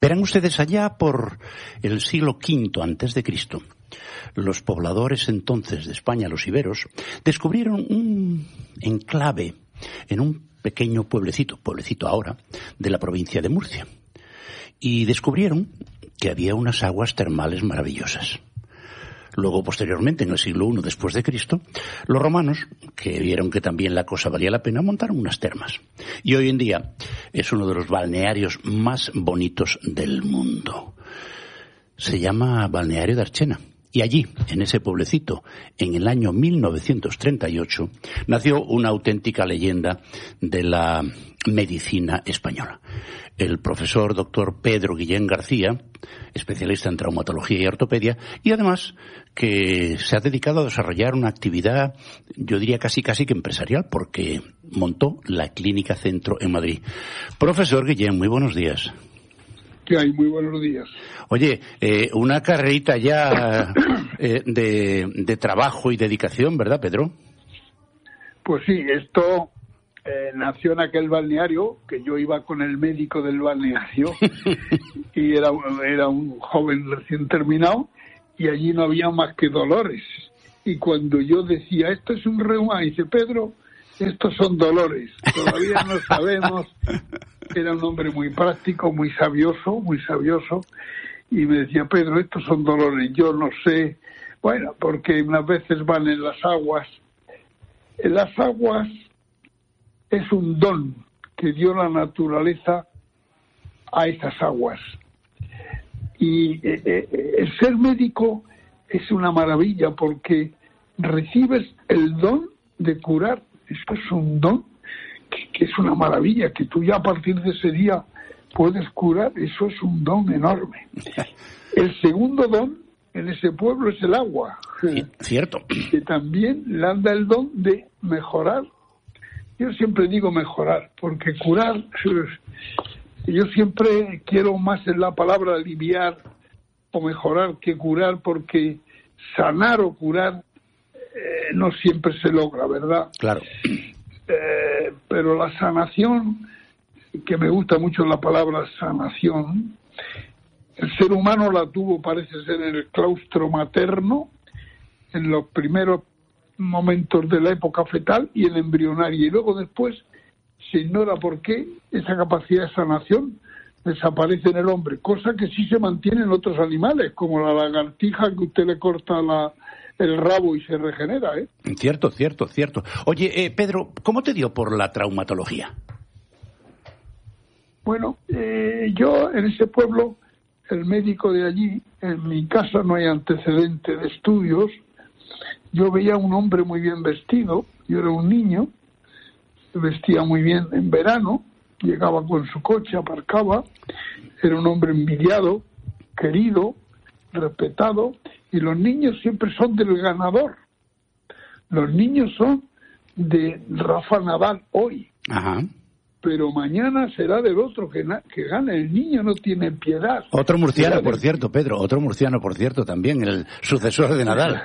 Verán ustedes, allá por el siglo V antes de Cristo, los pobladores entonces de España, los iberos, descubrieron un enclave en un pequeño pueblecito ahora, de la provincia de Murcia. Y descubrieron que había unas aguas termales maravillosas. Luego, posteriormente, en el siglo I después de Cristo, los romanos, que vieron que también la cosa valía la pena, montaron unas termas. Y hoy en día es uno de los balnearios más bonitos del mundo. Se llama Balneario de Archena. Y allí, en ese pueblecito, en el año 1938, nació una auténtica leyenda de la medicina española. El profesor doctor Pedro Guillén García, especialista en traumatología y ortopedia, y además que se ha dedicado a desarrollar una actividad, yo diría casi que empresarial, porque montó la Clínica Centro en Madrid. Profesor Guillén, muy buenos días. ¿Qué hay? Muy buenos días. Oye, una carrerita ya de trabajo y dedicación, ¿verdad, Pedro? Pues sí, esto nació en aquel balneario, que yo iba con el médico del balneario, y era un joven recién terminado, y allí no había más que dolores. Y cuando yo decía, esto es un reuma, dice, Pedro, estos son dolores, todavía no sabemos. Era un hombre muy práctico, muy sabioso, y me decía, Pedro, estos son dolores, yo no sé, bueno, porque unas veces van en las aguas. En las aguas es un don que dio la naturaleza a esas aguas. Y el ser médico es una maravilla porque recibes el don de curar. Esto es un don que es una maravilla, que tú ya a partir de ese día puedes curar. Eso es un don enorme. El segundo don en ese pueblo es el agua. Cierto. Que también le anda el don de mejorar. Yo siempre digo mejorar, porque curar, yo siempre quiero más en la palabra aliviar o mejorar que curar, porque sanar o curar no siempre se logra, ¿verdad? Claro. Pero la sanación, que me gusta mucho la palabra sanación, el ser humano la tuvo, parece ser, en el claustro materno, en los primeros momentos de la época fetal y el embrionario, y luego después se ignora por qué esa capacidad de sanación desaparece en el hombre, cosa que sí se mantiene en otros animales, como la lagartija, que usted le corta el rabo y se regenera, ¿eh? Cierto. Oye, Pedro, ¿cómo te dio por la traumatología? Bueno, yo en ese pueblo, el médico de allí, en mi casa no hay antecedente de estudios, yo veía a un hombre muy bien vestido, yo era un niño, vestía muy bien en verano, llegaba con su coche, aparcaba, era un hombre envidiado, querido, respetado, y los niños siempre son del ganador. Los niños son de Rafa Nadal hoy. Ajá. Pero mañana será del otro que gane. El niño no tiene piedad. Otro murciano, por cierto, Pedro, también, el sucesor de Nadal.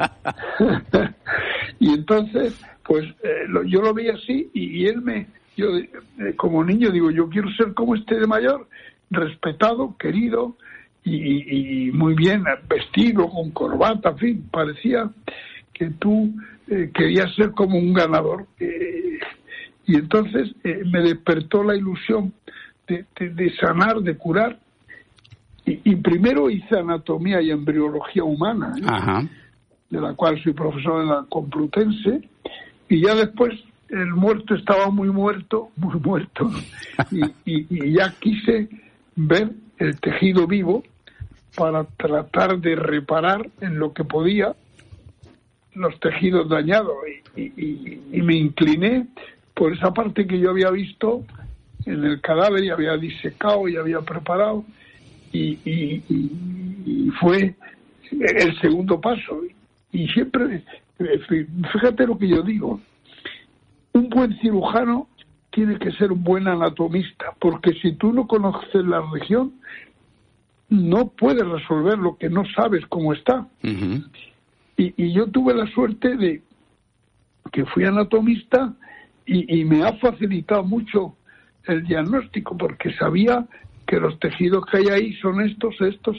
Y entonces, pues yo lo vi así, y él yo como niño digo, yo quiero ser como este de mayor, respetado, querido, y muy bien vestido, con corbata, en fin, parecía que tú querías ser como un ganador. Y entonces me despertó la ilusión de sanar, de curar. Y primero hice anatomía y embriología humana, Ajá. De la cual soy profesor en la Complutense, y ya después el muerto estaba muy muerto, y ya quise ver el tejido vivo para tratar de reparar en lo que podía los tejidos dañados, y me incliné por esa parte que yo había visto en el cadáver y había disecado y había preparado, y fue el segundo paso. Y siempre, fíjate lo que yo digo, un buen cirujano tiene que ser un buen anatomista, porque si tú no conoces la región, no puedes resolver lo que no sabes cómo está. Uh-huh. Y yo tuve la suerte de que fui anatomista, y me ha facilitado mucho el diagnóstico, porque sabía que los tejidos que hay ahí son estos,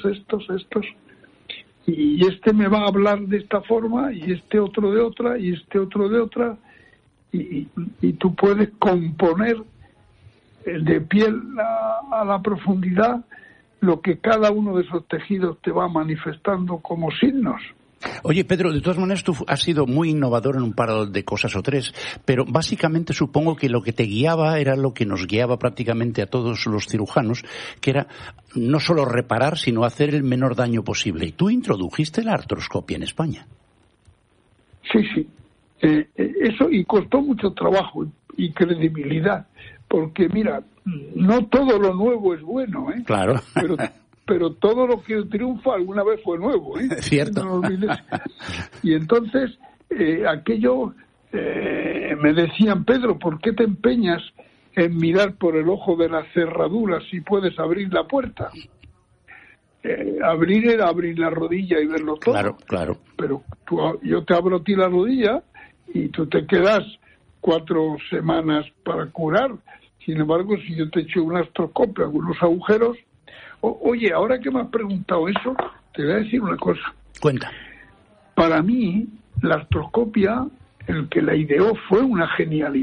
y este me va a hablar de esta forma, y este otro de otra, y este otro de otra, y tú puedes componer de piel a la profundidad lo que cada uno de esos tejidos te va manifestando como signos. Oye, Pedro, de todas maneras tú has sido muy innovador en un par de cosas o tres, pero básicamente supongo que lo que te guiaba era lo que nos guiaba prácticamente a todos los cirujanos, que era no solo reparar, sino hacer el menor daño posible. Y tú introdujiste la artroscopia en España. Sí. Eso, y costó mucho trabajo y credibilidad, porque mira, no todo lo nuevo es bueno, ¿eh? Claro. Pero todo lo que triunfa alguna vez fue nuevo, ¿eh? Cierto. No lo olvides. Y entonces, aquello, me decían, Pedro, ¿por qué te empeñas en mirar por el ojo de la cerradura si puedes abrir la puerta? Abrir era abrir la rodilla y verlo todo. Claro. Pero yo te abro a ti la rodilla y tú te quedas 4 semanas para curar. Sin embargo, si yo te echo una artroscopia, algunos agujeros... Oye, ahora que me has preguntado eso, te voy a decir una cosa. Cuenta. Para mí, la artroscopia, el que la ideó fue una genialidad.